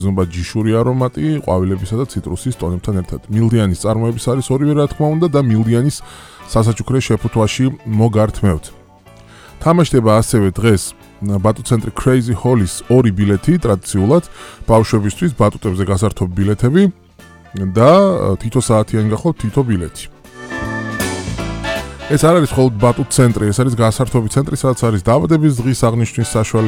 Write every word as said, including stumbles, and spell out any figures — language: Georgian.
ზომბა ჯიშური არომატი, ყვავილებისა და ციტრუსის ტონებთან ერთად. მილდიანის წარმოების არის ორივე რა თქმა უნდა და მილდიანის სასაჩუქრე შეფუთვაში მოგართმევთ. თამაშდება ასევე დღეს ბატუტ-ცენტრი Crazy Hall-ის ორი ბილეთი ტრადიციულად ბავშვებისთვის ბატუტებზე გასართობ ბილეთები და თითო საათიანი გახლავთ თითო ბილეთი. ეს არ არის მხოლოდ ბატუტ-ცენტრი, ეს არის გასართობი ცენტრი, სადაც არის დაბადების დღის აღნიშვნის საშუალება